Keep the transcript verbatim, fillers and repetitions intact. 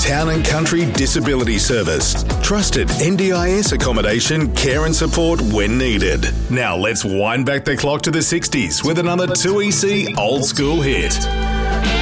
Town and Country Disability Service. Trusted N D I S accommodation, care and support when needed. Now let's wind back the clock to the sixties with another two E C old school hit.